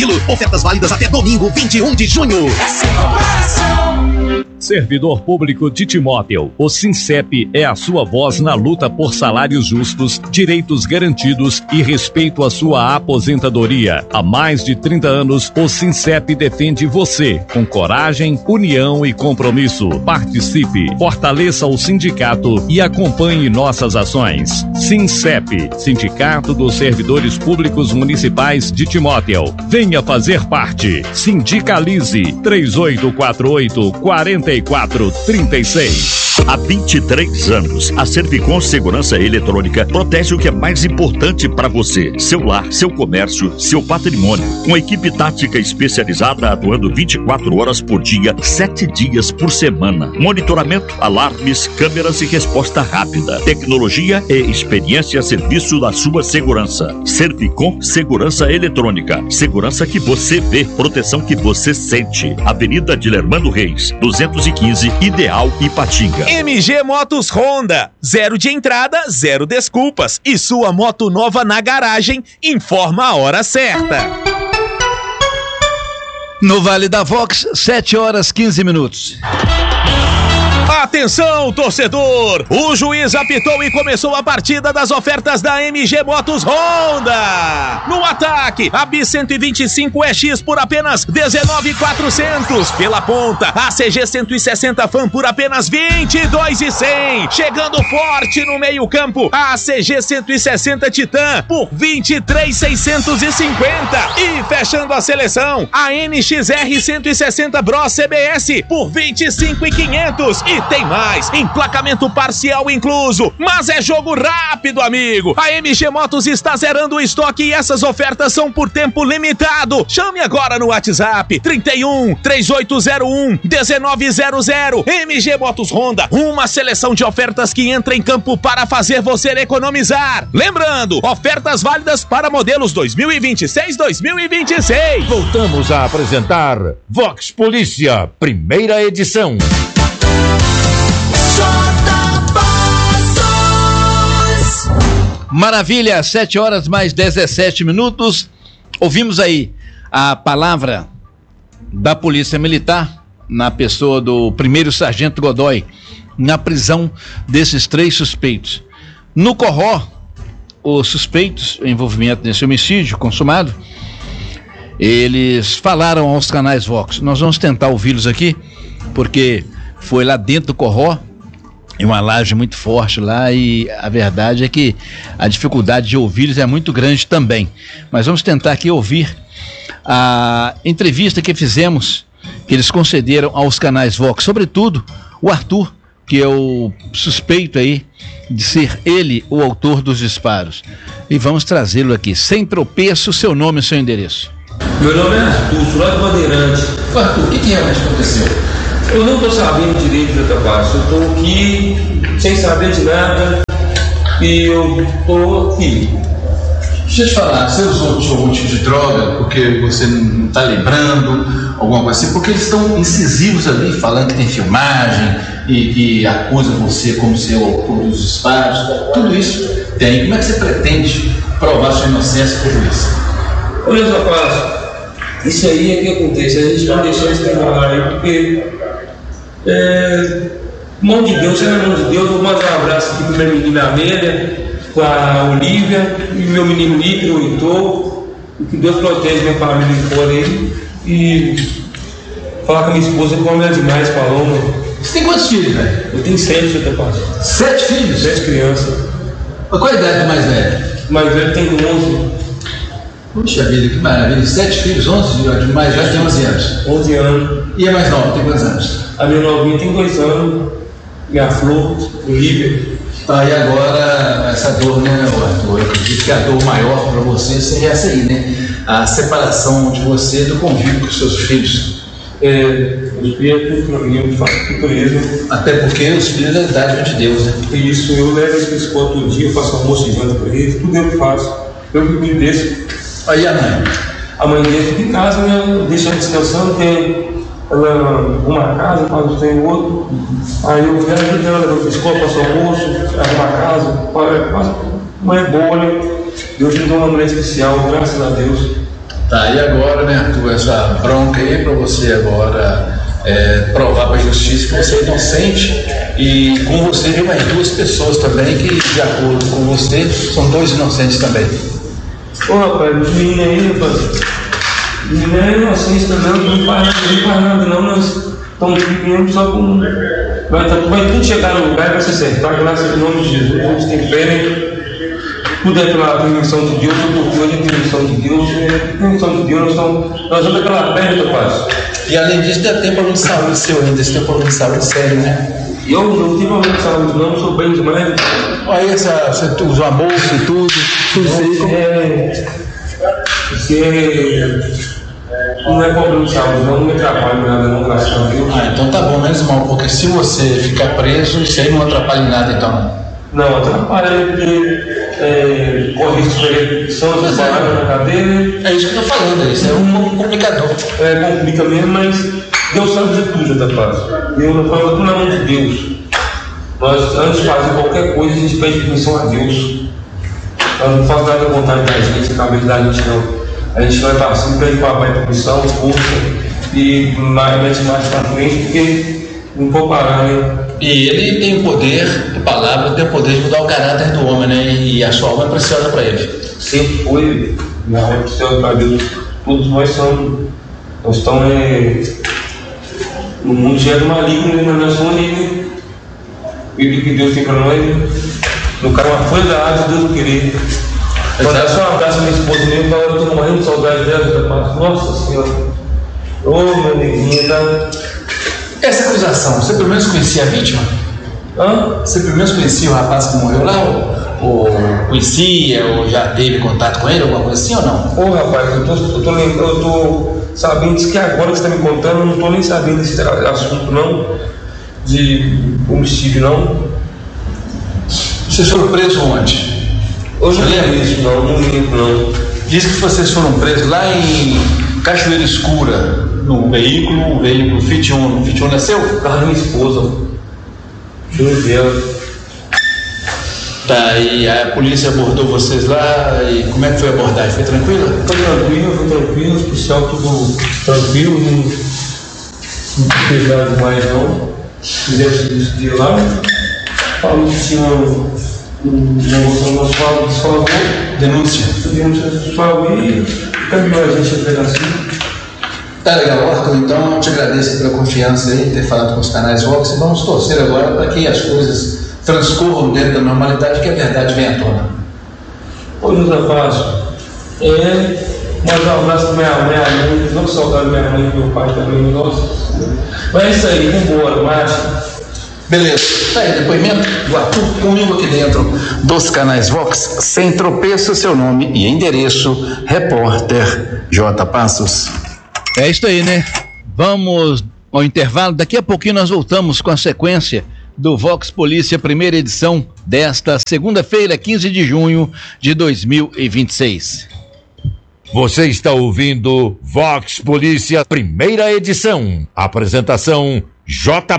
quilo. Ofertas válidas até domingo, 21 de junho. Servidor público de Timóteo, o Sincep é a sua voz na luta por salários justos, direitos garantidos e respeito à sua aposentadoria. Há mais de 30 anos, o Sincep defende você, com coragem, união e compromisso. Participe, fortaleça o sindicato e acompanhe nossas ações. Sincep, Sindicato dos Servidores Públicos Municipais de Timóteo. Venha fazer parte. Sindicalize 3848-4436. Há 23 anos, a Servicom Segurança Eletrônica protege o que é mais importante para você: seu lar, seu comércio, seu patrimônio. Uma equipe tática especializada atuando 24 horas por dia, 7 dias por semana. Monitoramento, alarmes, câmeras e resposta rápida. Tecnologia e experiência a serviço da sua segurança. Servicom Segurança Eletrônica. Segurança que você vê, proteção que você sente. Avenida Dilermando Reis, 215, Ideal Ipatinga. MG Motos Honda, 0 de entrada, 0 desculpas. E sua moto nova na garagem, informa a hora certa. No Vale da Vox, 7h15. Atenção, torcedor! O juiz apitou e começou a partida das ofertas da MG Motos Honda. No ataque, a Bis 125 EX por apenas R$19.400. Pela ponta, a CG 160 Fan por apenas R$22.100. Chegando forte no meio campo, a CG 160 Titan por R$23.650. E fechando a seleção, a NXR 160 Bros CBS por R$25.500. E tem mais, emplacamento parcial incluso, mas é jogo rápido, amigo. A MG Motos está zerando o estoque e essas ofertas são por tempo limitado. Chame agora no WhatsApp 31-3801-1900. MG Motos Honda, uma seleção de ofertas que entra em campo para fazer você economizar. Lembrando, ofertas válidas para modelos 2026-2026. Voltamos a apresentar Vox Polícia, primeira edição. Maravilha, 7h17. Ouvimos aí a palavra da Polícia Militar na pessoa do primeiro sargento Godoy na prisão desses 3 suspeitos. No Corró, os suspeitos em envolvimento nesse homicídio consumado, eles falaram aos canais Vox. Nós vamos tentar ouvi-los aqui, porque foi lá dentro do Corró, em uma laje muito forte lá, e a verdade é que a dificuldade de ouvi-los é muito grande também. Mas vamos tentar aqui ouvir a entrevista que fizemos, que eles concederam aos canais Vox, sobretudo o Arthur, que é o suspeito aí de ser ele o autor dos disparos. E vamos trazê-lo aqui, sem tropeço, seu nome e seu endereço. Meu nome é Arthur, sou lá do Bandeirante. Arthur, o que realmente aconteceu? Eu não estou sabendo direito de outra parte. Eu estou aqui sem saber de nada e eu estou aqui. Deixa eu te falar, você usou algum tipo de droga porque você não está lembrando, alguma coisa assim? Porque eles estão incisivos ali, falando que tem filmagem e acusam você como ser o autor dos disparos. Tudo isso tem. Como é que você pretende provar sua inocência para o juiz? Olha, rapaz, isso aí é que acontece. A gente não deixa isso trabalhar aí porque mão de Deus, você não é mão de Deus. Eu vou mandar um abraço aqui para minha menina Amélia, com a Olívia e meu menino Ícaro, o Heitor. Que Deus protege minha família fora aí. E falar com a minha esposa, como é demais, Paloma. Você tem quantos filhos, velho? Eu tenho 7, até quase. 7 filhos? 7 crianças. Mas qual a idade do mais velho? O mais velho tem 11. Puxa vida, que maravilha. 7 filhos, 11, o mais velho tem 11 anos. 11 anos. E a mais nova, tem quantos anos? A minha novinha tem 2 anos. Minha Flor, Olívia. Tá, e agora essa dor, né, Arthur? Eu acredito que a dor maior para você seria essa aí, né? A separação de você do convívio com os seus filhos. Os filhos tudo mesmo. Até porque os filhos é da idade de Deus, né? Isso, eu levo eles para a escola todo dia, eu faço almoço e janta para eles, tudo eu que faço. Eu que cuido deles. Aí a mãe? A mãe dele fica em casa, né? Deixa ela descansando, tem uma casa, quando tem outro. Aí eu quero ajudar ela, levo para a escola, faço almoço, arrumo a casa. Mãe é boa, né? Deus me deu uma mulher especial, graças a Deus. Tá, e agora, né, Arthur, essa bronca aí pra você agora provar pra justiça que você é inocente, e com você vem mais duas pessoas também que, de acordo com você, são dois inocentes também. Ô rapaz, os meninos aí, rapaz, os meninos é inocente também, não faz nada não, nós estamos vivendo só com... Vai tudo chegar no lugar e vai se acertar, graças ao nome de Jesus, a gente tem fé, né? Tudo é pela permissão de Deus, tudo é permissão de Deus, permissão de Deus, nós vamos pela fé, muito fácil. E além disso, tem problema de saúde seu ainda, você tem problema de saúde sério, né? Eu não tenho problema de saúde não, sou bem demais. Aí você usa a bolsa e tudo isso aí. Não é problema de saúde não me atrapalha nada não, graças a Deus. Ah, então tá bom, menos mal, porque se você ficar preso, isso aí não atrapalha em nada, então. Não, atrapalha porque corre risco de perseguição, de palavra na cadeia. É isso que eu tô falando, isso é um complicador. Complica mesmo, mas Deus sabe de tudo, tá fácil. Eu não falo tudo na mão de Deus. Nós, antes de fazer qualquer coisa, a gente pede permissão a Deus. Nós não fazemos nada à vontade da gente, a cabeça da gente não. A gente vai passando, pede para a pai permissão, força e mete mais para frente, porque não pode parar, né? E ele tem o poder, a palavra tem o poder de mudar o caráter do homem, né? E a sua alma é preciosa para ele. Sempre foi, minha alma é preciosa para Deus. Todos nós estamos no mundo já é do maligno, mas nós somos livres. E o que Deus tem para nós, no cara uma folha da árvore, Deus não querer. Mandar só um abraço à minha esposa mesmo, que eu estou morrendo de saudade dela, nossa Senhora. Ô, minha neguinha, tá? Essa acusação, você pelo menos conhecia a vítima? Hã? Você pelo menos conhecia o rapaz que morreu lá? Ou conhecia, ou já teve contato com ele, alguma coisa assim ou não? Ô rapaz, eu tô sabendo disso que agora que você está me contando, eu não tô nem sabendo desse assunto não, de homicídio não. Vocês foram presos onde? Eu não lembro disso não lembro não. Diz que vocês foram presos lá em Cachoeira Escura, no veículo Fiat Uno. O Fiat Uno é seu? Carro da minha esposa. Filho dela. Tá, e a polícia abordou vocês lá, e como é que foi a abordagem? Foi tranquila? Foi tranquilo, o policial tudo tranquilo, não fez nada demais não. Fizeram o serviço dele lá, falou que tinha uma moção no nosso favor, denúncia do favor e caminhou a gente até assim. Tá legal, Arthur, então eu te agradeço pela confiança aí, ter falado com os canais Vox, e vamos torcer agora para que as coisas transcorram dentro da normalidade, que a verdade venha à tona. Ô José Fácil, mandar um abraço para minha mãe, não saudade minha mãe e meu pai também, nossa. Mas é isso aí, vambora, marcha. Beleza, tá aí, depoimento do Arthur comigo aqui dentro dos canais Vox, sem tropeço, seu nome e endereço, repórter J. Passos. É isso aí, né? Vamos ao intervalo, daqui a pouquinho nós voltamos com a sequência do Vox Polícia, primeira edição desta segunda-feira, 15 de junho de 2026. Você está ouvindo Vox Polícia, primeira edição. Apresentação J.